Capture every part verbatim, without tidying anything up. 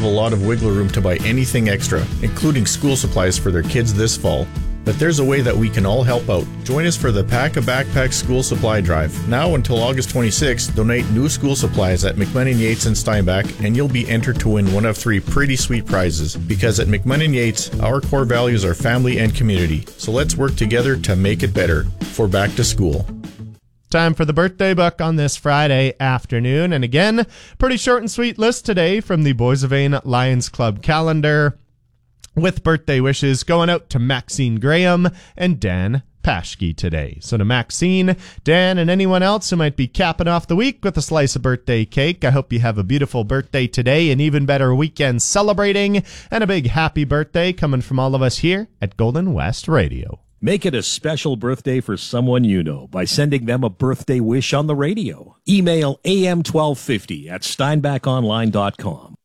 a lot of wiggle room to buy anything extra, including school supplies for their kids this fall. But there's a way that we can all help out. Join us for the Pack a Backpack School Supply Drive. Now until August twenty-sixth, donate new school supplies at McMahon Yates and Steinbach, and you'll be entered to win one of three pretty sweet prizes. Because at McMahon Yates, our core values are family and community. So let's work together to make it better for back to school. Time for the birthday book on this Friday afternoon. And again, pretty short and sweet list today from the Boissevain Lions Club calendar, with birthday wishes going out to Maxine Graham and Dan Paschke today. So to Maxine, Dan, and anyone else who might be capping off the week with a slice of birthday cake, I hope you have a beautiful birthday today, an even better weekend celebrating, and a big happy birthday coming from all of us here at Golden West Radio. Make it a special birthday for someone you know by sending them a birthday wish on the radio. Email A M twelve fifty at steinbach online dot com.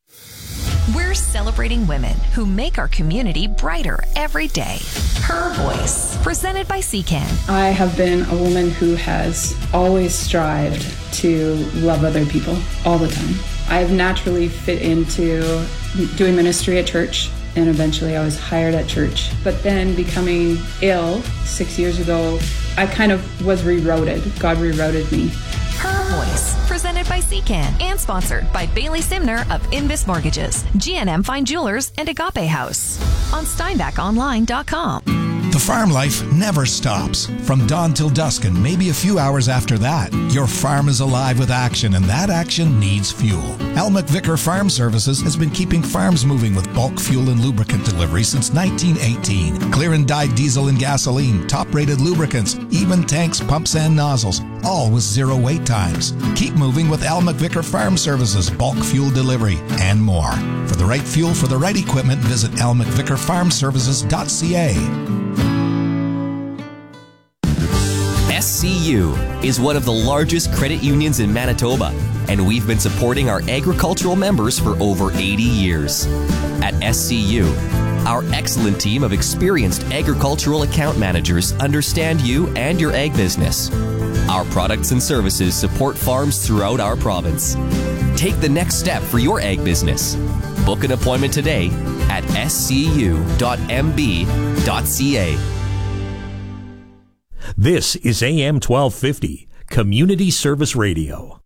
We're celebrating women who make our community brighter every day. Her Voice, presented by C C A N. I have been a woman who has always strived to love other people all the time. I've naturally fit into doing ministry at church, and eventually I was hired at church. But then becoming ill six years ago, I kind of was rerouted. God rerouted me. Her Voice, presented by C C A N and sponsored by Bailey Simner of Invis Mortgages, G N M Fine Jewelers, and Agape House on steinbach online dot com. The farm life never stops. From dawn till dusk and maybe a few hours after that, your farm is alive with action, and that action needs fuel. Al McVicker Farm Services has been keeping farms moving with bulk fuel and lubricant delivery since nineteen eighteen. Clear and dyed diesel and gasoline, top-rated lubricants, even tanks, pumps, and nozzles, all with zero wait times. Keep moving with Al McVicker Farm Services, bulk fuel delivery, and more. For the right fuel for the right equipment, visit al mcvicker farm services dot c a. S C U is one of the largest credit unions in Manitoba, and we've been supporting our agricultural members for over eighty years. At S C U, our excellent team of experienced agricultural account managers understand you and your ag business. Our products and services support farms throughout our province. Take the next step for your ag business. Book an appointment today at s c u dot m b dot c a. This is A M twelve fifty, Community Service Radio.